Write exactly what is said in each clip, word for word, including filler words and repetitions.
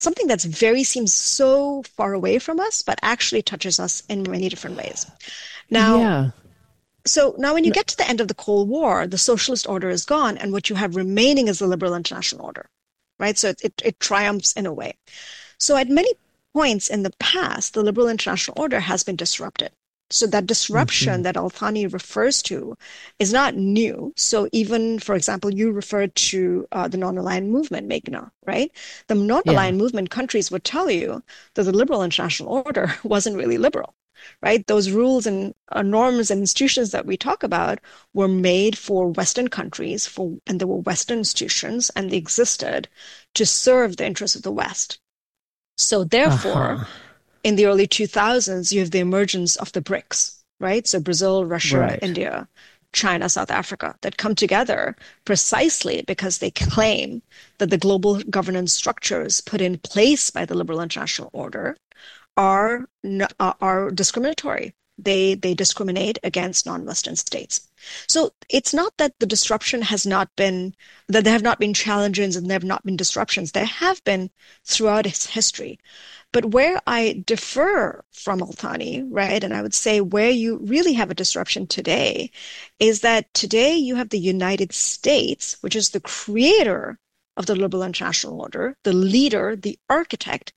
something that's very seems so far away from us, but actually touches us in many different ways. Now, Yeah. so now when you get to the end of the Cold War, the socialist order is gone, and what you have remaining is the liberal international order, right? So it, it, it triumphs in a way. So at many points in the past, the liberal international order has been disrupted. So that disruption Hmm. that Al-Thani refers to is not new. So even, for example, you referred to uh, the non-aligned movement, Meghna, right? The Yeah. non-aligned movement countries would tell you that the liberal international order wasn't really liberal, right? Those rules and uh, norms and institutions that we talk about were made for Western countries, for and there were Western institutions, and they existed to serve the interests of the West. So therefore, Uh-huh. in the early two thousands, you have the emergence of the BRICS, right? So Brazil, Russia, Right. India, China, South Africa, that come together precisely because they claim that the global governance structures put in place by the liberal international order are are discriminatory. They they discriminate against non-Western states. So it's not that the disruption has not been that there have not been challenges and there have not been disruptions. There have been throughout its history. But where I differ from Al-Thani, right, and I would say where you really have a disruption today is that today you have the United States, which is the creator of the liberal international order, the leader, the architect.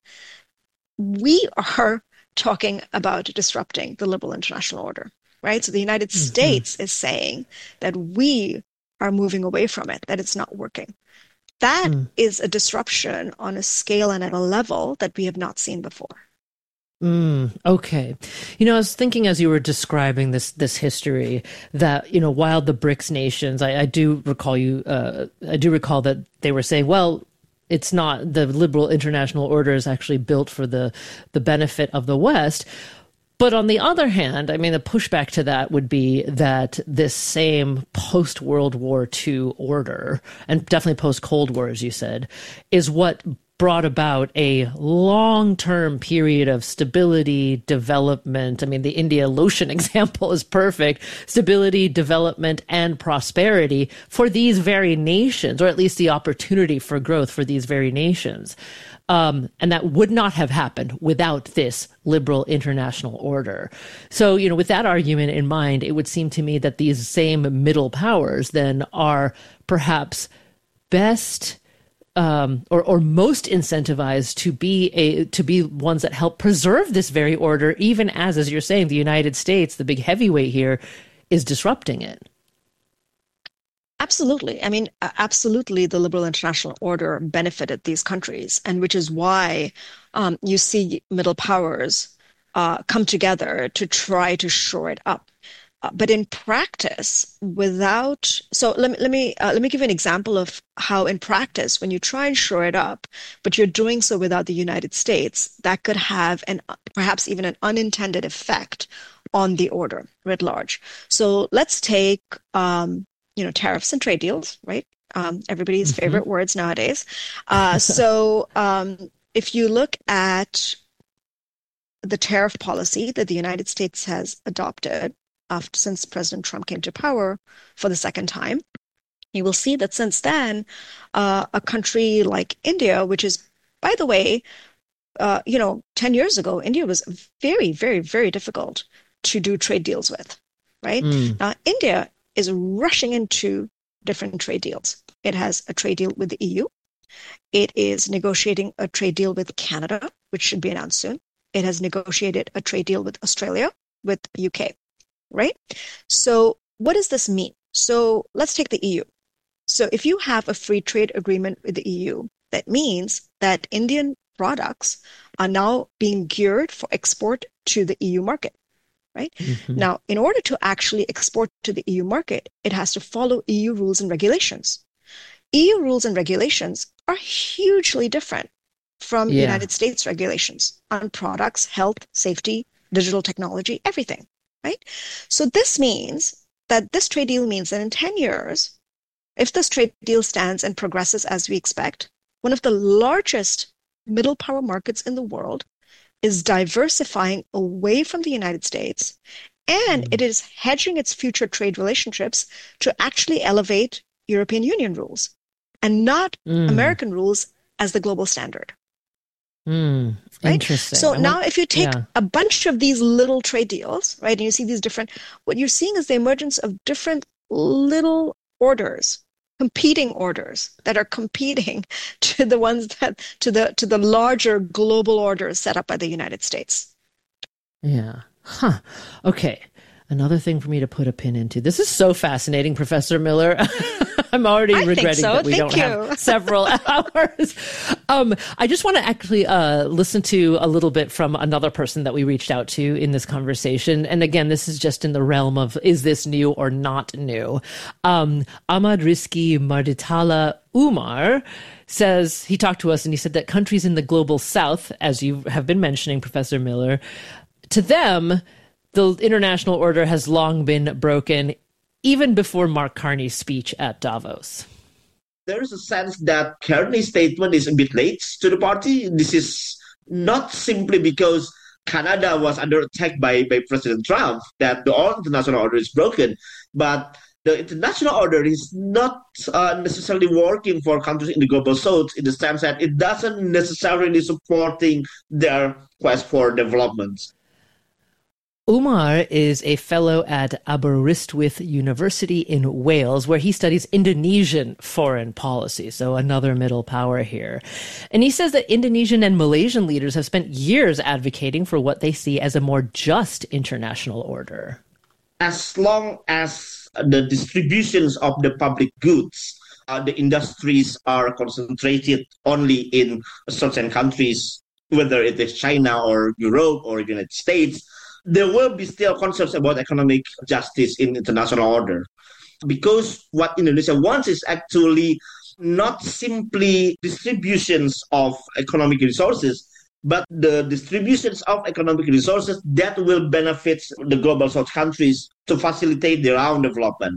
We are talking about disrupting the liberal international order, right? So the United Hmm. States is saying that we are moving away from it, that it's not working. That is a disruption on a scale and at a level that we have not seen before. Mm, okay. You know, I was thinking as you were describing this this history that, you know, while the BRICS nations, I, I do recall you, uh, I do recall that they were saying, well, it's not the liberal international order is actually built for the the benefit of the West. But on the other hand, I mean, the pushback to that would be that this same post World War two order, and definitely post Cold War, as you said, is what brought about a long term period of stability, development. I mean, the India lotion example is perfect stability, development, and prosperity for these very nations, or at least the opportunity for growth for these very nations. Um, and that would not have happened without this liberal international order. So, you know, with that argument in mind, it would seem to me that these same middle powers then are perhaps best um, or, or most incentivized to be a to be ones that help preserve this very order, even as, as you're saying, the United States, the big heavyweight here, is disrupting it. Absolutely. I mean, absolutely, the liberal international order benefited these countries, and which is why um, you see middle powers uh, come together to try to shore it up. Uh, but in practice, without so let me let me uh, let me give you an example of how in practice, when you try and shore it up, but you're doing so without the United States, that could have an perhaps even an unintended effect on the order writ large. So let's take um, you know tariffs and trade deals, right? Um, everybody's Hmm. favorite words nowadays. Uh, so um, if you look at the tariff policy that the United States has adopted after, since President Trump came to power for the second time, you will see that since then, uh, a country like India, which is, by the way, uh, you know, ten years ago, India was very, very, very difficult to do trade deals with, right? Mm. Now, India is rushing into different trade deals. It has a trade deal with the E U. It is negotiating a trade deal with Canada, which should be announced soon. It has negotiated a trade deal with Australia, with U K, right? So what does this mean? So let's take the E U. So if you have a free trade agreement with the E U, that means that Indian products are now being geared for export to the E U market, right? Hmm. Now, in order to actually export to the E U market, it has to follow E U rules and regulations. E U rules and regulations are hugely different from Yeah. United States regulations on products, health, safety, digital technology, everything, right? So this means that this trade deal means that in ten years, if this trade deal stands and progresses as we expect, one of the largest middle power markets in the world is diversifying away from the United States, and it Mm. is hedging its future trade relationships to actually elevate European Union rules and not Mm. American rules as the global standard. Mm, right? interesting. So I now want, if you take yeah. a bunch of these little trade deals, right, and you see these different, what you're seeing is the emergence of different little orders, competing orders that are competing to the ones that to the to the larger global orders set up by the United States. Yeah. Huh. Okay. Another thing for me to put a pin into. This is so fascinating, Professor Miller. I'm already I think regretting so. that we Thank don't you. have several hours. Um, I just want to actually uh, listen to a little bit from another person that we reached out to in this conversation. And again, this is just in the realm of, is this new or not new? Um, Ahmad Rizki Marditala Umar says, he talked to us and he said that countries in the global south, as you have been mentioning, Professor Miller, to them, the international order has long been broken, even before Mark Carney's speech at Davos. There is a sense that Carney's statement is a bit late to the party. This is not simply because Canada was under attack by, by President Trump that the international order is broken, but the international order is not uh, necessarily working for countries in the global south in the sense that it doesn't necessarily supporting their quest for development. Umar is a fellow at Aberystwyth University in Wales, where he studies Indonesian foreign policy, so another middle power here. And he says that Indonesian and Malaysian leaders have spent years advocating for what they see as a more just international order. As long as the distributions of the public goods, uh, the industries are concentrated only in certain countries, whether it is China or Europe or United States, there will be still concerns about economic justice in international order. Because what Indonesia wants is actually not simply distributions of economic resources, but the distributions of economic resources that will benefit the global south countries to facilitate their own development.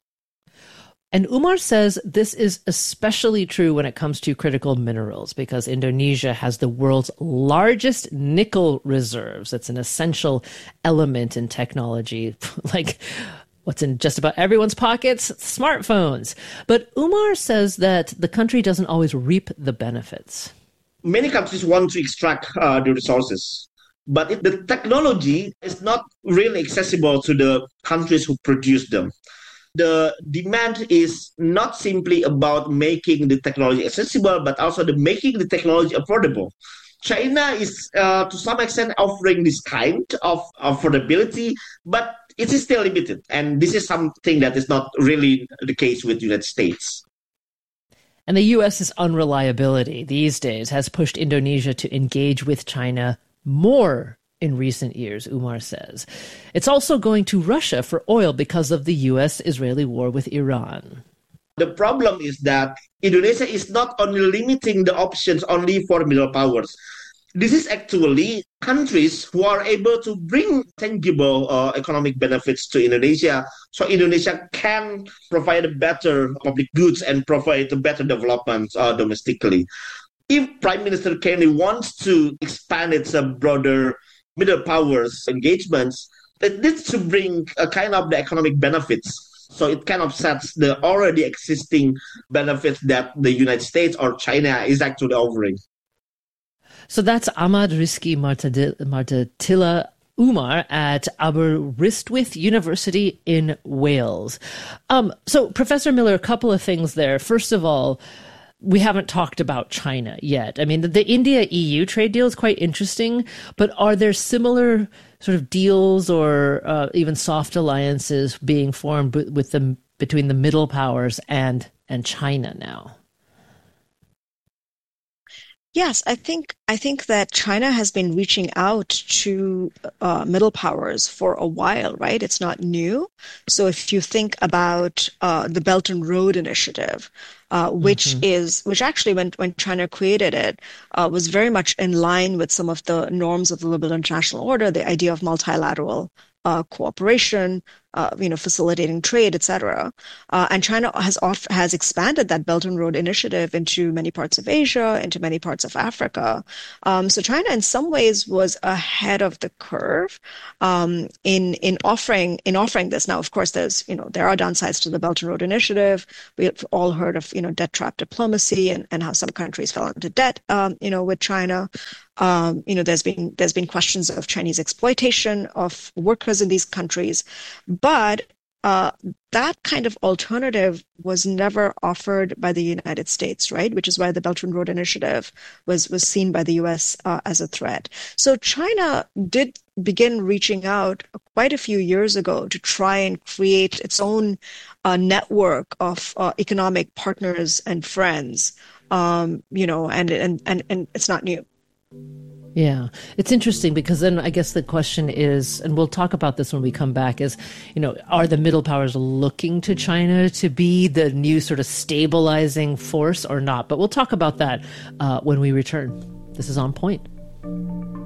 And Umar says this is especially true when it comes to critical minerals because Indonesia has the world's largest nickel reserves. It's an essential element in technology, like what's in just about everyone's pockets, smartphones. But Umar says that the country doesn't always reap the benefits. Many countries want to extract uh, the resources, but it, the technology is not really accessible to the countries who produce them. The demand is not simply about making the technology accessible, but also the making the technology affordable. China is, uh, to some extent, offering this kind of affordability, but it is still limited. And this is something that is not really the case with the United States. And the U S's unreliability these days has pushed Indonesia to engage with China more in recent years, Umar says. It's also going to Russia for oil because of the U S-Israeli war with Iran. The problem is that Indonesia is not only limiting the options only for middle powers. This is actually countries who are able to bring tangible uh, economic benefits to Indonesia, so Indonesia can provide better public goods and provide better development uh, domestically. If Prime Minister Carney wants to expand its uh, broader middle powers engagements, it needs to bring a kind of the economic benefits. So it can offset the already existing benefits that the United States or China is actually offering. So that's Ahmad Rizki Marditala Umar at Aberystwyth University in Wales. Um, so, Professor Miller, a couple of things there. First of all, we haven't talked about China yet. I mean, the, the India-E U trade deal is quite interesting, but are there similar sort of deals or uh, even soft alliances being formed with the, between the middle powers and, and China now? Yes, I think I think that China has been reaching out to uh, middle powers for a while, right? It's not new. So if you think about uh, the Belt and Road Initiative, uh, which mm-hmm. is which actually when when China created it uh, was very much in line with some of the norms of the liberal international order, the idea of multilateral uh, cooperation, uh, you know, facilitating trade, et cetera. Uh, and China has off, has expanded that Belt and Road Initiative into many parts of Asia, into many parts of Africa. Um, so China, in some ways, was ahead of the curve um, in in offering in offering this. Now, of course, there's you know there are downsides to the Belt and Road Initiative. We've all heard of you know debt trap diplomacy and, and how some countries fell into debt, um, you know, with China. Um, you know, there's been there's been questions of Chinese exploitation of workers in these countries, but uh, that kind of alternative was never offered by the United States, right? Which is why the Belt and Road Initiative was was seen by the U S uh, as a threat. So China did begin reaching out quite a few years ago to try and create its own uh, network of uh, economic partners and friends. Um, you know, and and and and it's not new. Yeah, it's interesting because then I guess the question is, and we'll talk about this when we come back, is, you know, are the middle powers looking to China to be the new sort of stabilizing force or not? But we'll talk about that uh, when we return. This is On Point.